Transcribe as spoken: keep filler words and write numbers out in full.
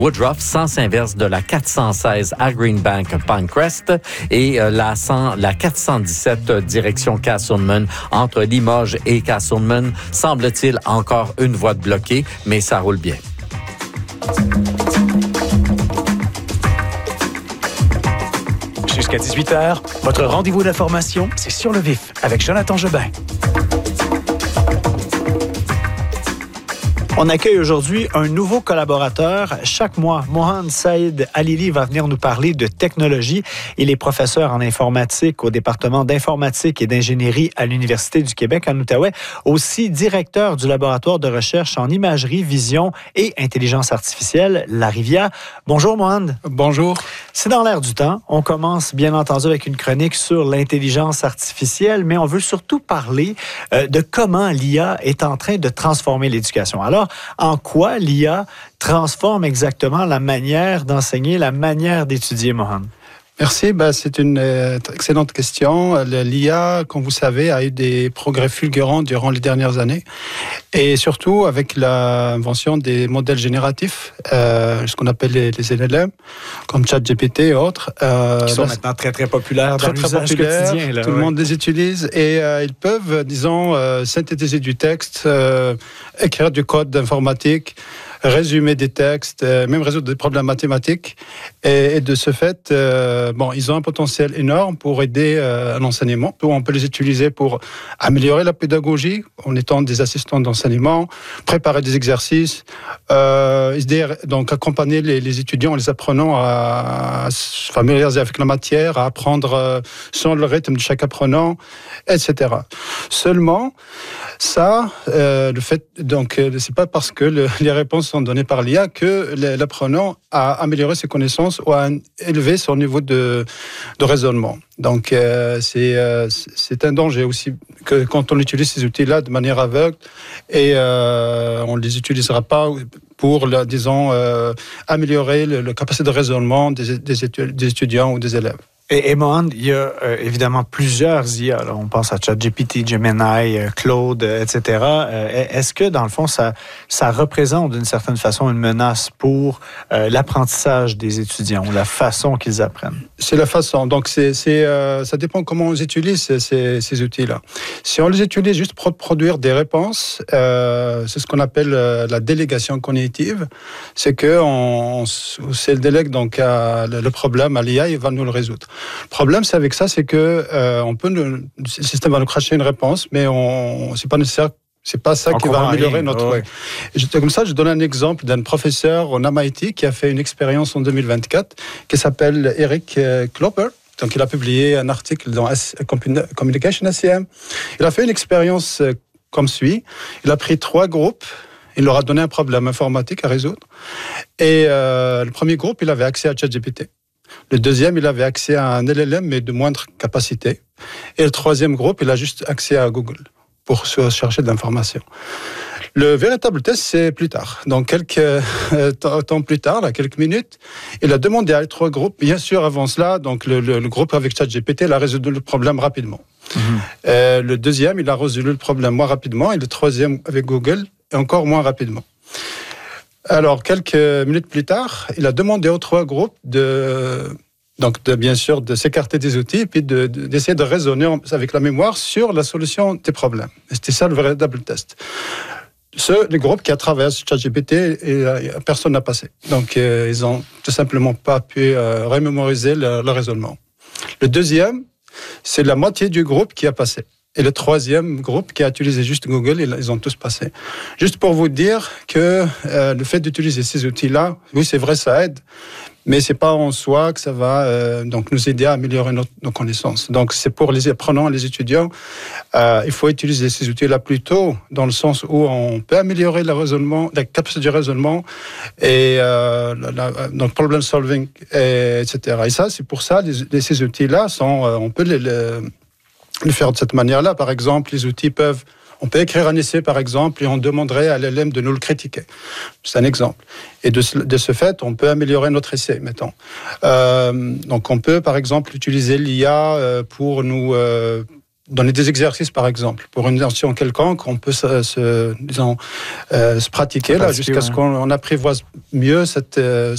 Woodruff, sens inverse de la quatre cent seize à Greenbank, Pinecrest, et euh, la, cent, la quatre cent dix-sept euh, direction Castleman, entre Limoges et Castleman. Semble-t-il encore une voie de bloquée, mais ça roule bien. Jusqu'à dix-huit heures, votre rendez-vous d'information, c'est Sur le vif avec Jonathan Jobin. On accueille aujourd'hui un nouveau collaborateur. Chaque mois, Mohan Saïd Alili va venir nous parler de technologie. Il est professeur en informatique au département d'informatique et d'ingénierie à l'Université du Québec en Outaouais, aussi directeur du laboratoire de recherche en imagerie, vision et intelligence artificielle, Larivia. Bonjour Mohan. Bonjour. C'est dans l'air du temps. On commence bien entendu avec une chronique sur l'intelligence artificielle, mais on veut surtout parler euh, de comment l'I A est en train de transformer l'éducation. Alors, en quoi l'I A transforme exactement la manière d'enseigner, la manière d'étudier, Mohan? Merci, ben, c'est une euh, excellente question. L'I A, comme vous savez, a eu des progrès fulgurants durant les dernières années. Et surtout avec l'invention des modèles génératifs, euh, ce qu'on appelle les, les L L M, comme ChatGPT et autres. Euh, Qui sont là, maintenant très, très populaires très, dans très l'usage populaires, quotidien. Là, tout ouais. le monde les utilise et euh, ils peuvent, disons, euh, synthétiser du texte, euh, écrire du code d'informatique, résumer des textes, euh, même résoudre des problèmes mathématiques. Et, et de ce fait, euh, bon, ils ont un potentiel énorme pour aider euh, à l'enseignement. On peut les utiliser pour améliorer la pédagogie en étant des assistants d'enseignement, préparer des exercices, euh, aider, donc accompagner les, les étudiants, les apprenants à, à se familiariser avec la matière, à apprendre euh, selon le rythme de chaque apprenant, et cetera. Seulement, ça, euh, le fait, donc, euh, c'est pas parce que le, les réponses sont données par l'I A que l'apprenant a amélioré ses connaissances ou a élevé son niveau de, de raisonnement. Donc, euh, c'est, euh, c'est un danger aussi que quand on utilise ces outils-là de manière aveugle et euh, on ne les utilisera pas pour, la, disons, euh, améliorer le, le capacité de raisonnement des, des, étu- des étudiants ou des élèves. Et, et Mohan, il y a euh, évidemment plusieurs I A. Là. On pense à ChatGPT, Gemini, euh, Claude, euh, et cetera. Euh, est-ce que, dans le fond, ça, ça représente d'une certaine façon une menace pour euh, l'apprentissage des étudiants ou la façon qu'ils apprennent? C'est la façon. Donc, c'est, c'est, euh, ça dépend comment on utilise ces, ces, ces outils-là. Si on les utilise juste pour produire des réponses, euh, c'est ce qu'on appelle euh, la délégation cognitive. C'est qu'on on, délègue donc à, le problème à l'I A, il va nous le résoudre. Le problème, c'est avec ça, c'est que euh, on peut nous, le système va nous cracher une réponse, mais on, c'est pas nécessaire. C'est pas ça qui va améliorer rien. notre. Oh, ouais. je, comme ça, je donne un exemple d'un professeur en M I T qui a fait une expérience en deux mille vingt-quatre, qui s'appelle Eric Klopper. Donc, il a publié un article dans Communication S C M. Il a fait une expérience comme suit. Il a pris trois groupes. Il leur a donné un problème informatique à résoudre. Et euh, le premier groupe, il avait accès à ChatGPT. Le deuxième, il avait accès à un L L M, mais de moindre capacité. Et le troisième groupe, il a juste accès à Google pour chercher de l'information. Le véritable test, c'est plus tard. Donc, quelques euh, temps plus tard, là, quelques minutes, il a demandé à les trois groupes. Bien sûr, avant cela, donc le, le, le groupe avec ChatGPT, il a résolu le problème rapidement. Mm-hmm. Euh, le deuxième, il a résolu le problème moins rapidement. Et le troisième, avec Google, encore moins rapidement. Alors, quelques minutes plus tard, il a demandé aux trois groupes de, donc de, bien sûr, de s'écarter des outils et puis de, de, d'essayer de raisonner avec la mémoire sur la solution des problèmes. Et c'était ça le véritable test. Ce, les groupes qui a travaillé sur ChatGPT, et, et, personne n'a passé. Donc, euh, ils n'ont tout simplement pas pu euh, remémoriser le, le raisonnement. Le deuxième, c'est la moitié du groupe qui a passé. Et le troisième groupe qui a utilisé juste Google, ils ont tous passé. Juste pour vous dire que euh, le fait d'utiliser ces outils-là, oui, c'est vrai, ça aide, mais c'est pas en soi que ça va euh, donc nous aider à améliorer notre, nos connaissances. Donc, c'est pour les apprenants et les étudiants, euh, il faut utiliser ces outils-là plutôt dans le sens où on peut améliorer le raisonnement, la capacité du raisonnement et euh, la, la, donc problem solving, et, etc. Et ça, c'est pour ça, les, les, ces outils-là sont, euh, on peut les, les le faire de cette manière-là. Par exemple, les outils peuvent... On peut écrire un essai, par exemple, et on demanderait à l'L L M de nous le critiquer. C'est un exemple. Et de ce, de ce fait, on peut améliorer notre essai, mettons. Euh, donc, on peut, par exemple, utiliser l'I A pour nous... Euh, donner des exercices, par exemple, pour une notion quelconque, on peut se, se, disons, euh, se pratiquer là, jusqu'à ouais. ce qu'on on apprivoise mieux cette, euh,